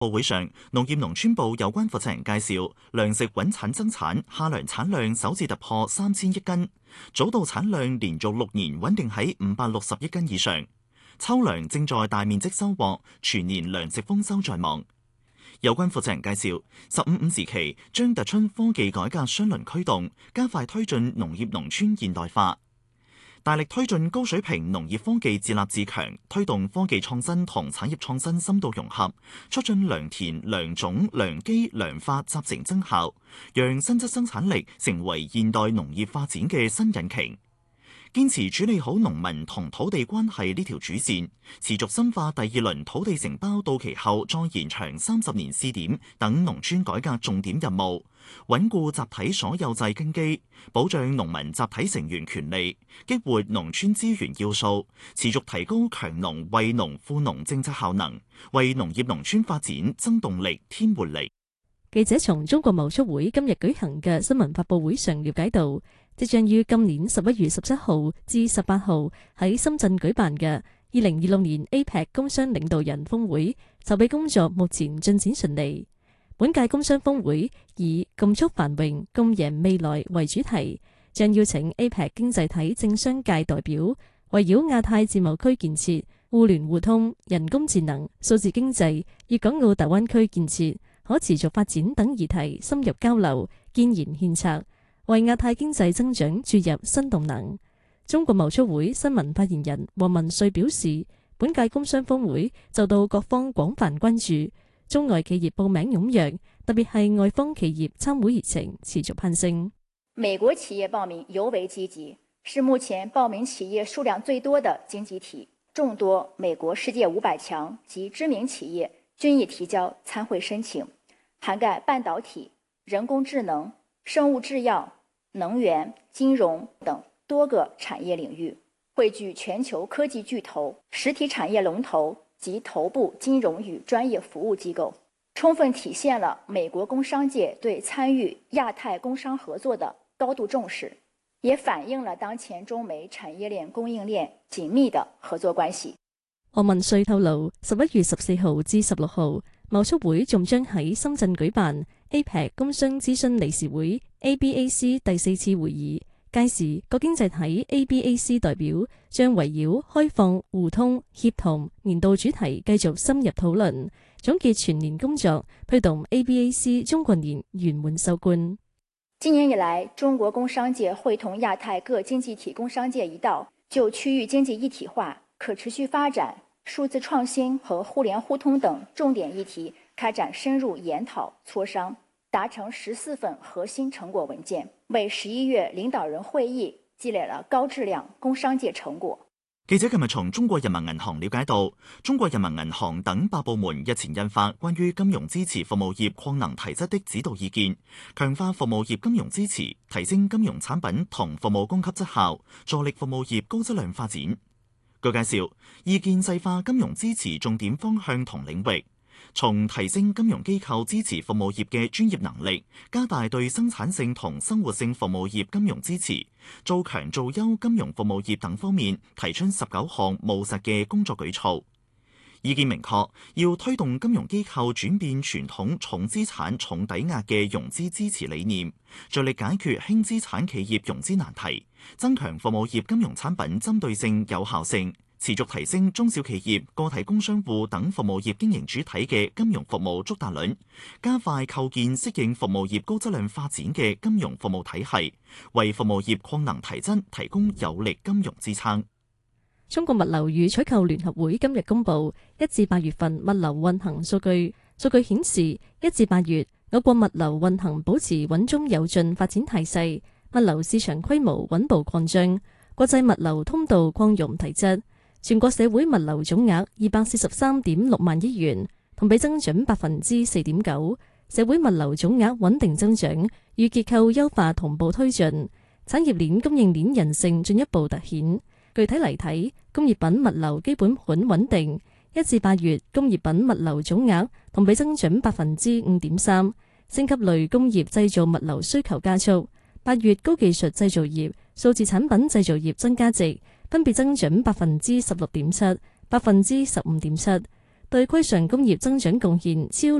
報會上，農業農村部有關負責人介紹，糧食穩產增產，夏糧產量首次突破3000億斤，早稻產量連續6年穩定喺560億斤以上。秋糧正在大面積收穫，全年糧食豐收在望。有關負責人介紹，15+5時期將突出科技改革雙輪驅動，加快推進農業農村現代化。大力推進高水平農業科技自立自強，推動科技創新同產業創新深度融合，促進良田、良種、良機、良化集成增效，讓新質生產力成為現代農業發展嘅新引擎。堅持處理好農民同土地關係呢條主線，持續深化第2輪土地承包到期後再延長30年試點等農村改革重點任務，穩固集體所有制根基，保障農民集體成員權利，激活農村資源要素，持續提高強農惠農富農政策效能，為農業農村發展增動力添活力。 記者從中國貿促會今日舉行嘅新聞發佈會上了解到，即將於今年11月17號至18號喺深圳舉辦嘅2026年 APEC 工商領導人峰會籌備工作目前進展順利。本屆工商峰會以共促繁榮、共贏未來為主題，將邀請 APEC 經濟體政商界代表，圍繞亞太自貿區建設、互聯互通、人工智能、數字經濟、粵港澳大灣區建設、可持續發展等議題深入交流，建言獻策，為亞太經濟增長注入新動能。中國貿促會新聞發言人黃文瑞表示，本屆工商峰會受到各方廣泛關注，中外企業報名踴躍，特別係外方企業參會熱情持續攀升。 美國企業報名尤為積極，是目前報名企業數量最多的經濟體，眾多美國世界500強及知名企業均已提交參會申請，涵蓋半導體、人工智能、生物製藥、能源、金融等多個產業領域，匯聚全球科技巨頭、實體產業龍頭及頭部金融與專業服務機構，充分體現了美國工商界對參與亞太工商合作的高度重視，也反映了當前中美產業鏈供應鏈緊密的合作關係。 黃文瑞透露，11月14號至16號，貿促會仲將喺深圳舉辦 APEC 工商諮詢理事會 ABAC 第4次會議。屆時，各經濟體 ABAC 代表將圍繞開放、互通、協同年度主題繼續深入討論，總結全年工作，推動 ABAC 中國年圓滿收官。 今年以來，中國工商界會同亞太各經濟體工商界一道，就區域經濟一體化、可持續發展、數字創新和互聯互通等重點議題開展深入研討磋商，達成14份核心成果文件，為11月領導人會議積累了高質量工商界成果。 記者今日從中國人民銀行了解到，中國人民銀行等8部門日前印發關於金融支持服務業擴能提質的指導意見，強化服務業金融支持，提升金融產品同服務供給質效，助力服務業高質量發展。據介紹，意見細化金融支持重點方向同領域，從提升金融機構支持服務業嘅專業能力，加大對生產性同生活性服務業金融支持，做強做優金融服務業等方面提出19項務實嘅工作舉措。意見明確，要推動金融機構轉變傳統重資產重抵押嘅融資支持理念，着力解決輕資產企業融資難題，增強服務業金融產品針對性有效性，持續提升中小企業、個體工商戶等服務業經營主體嘅金融服務觸達率，加快構建適應服務業高質量發展嘅金融服務體系，為服務業擴能提質提供有力金融支撐。 中國物流與採購聯合會今日公布1至8月份物流運行數據。數據顯示，1至8月我國物流運行保持穩中有進發展態勢，物流市場規模穩步擴張，國際物流通道擴容提質。全國社會物流總額243.6萬億元，同比增長4.9%。社會物流總額穩定增長，與結構優化同步推進，產業鏈供應鏈韌性進一步凸顯。具體嚟睇，工業品物流基本盤穩定。1至8月工業品物流總額同比增長5.3%，升級類工業製造物流需求加速。8月高技術製造業、數字產品製造業增加值分別增長16.7%、15.7%。 對規上工業增長貢獻超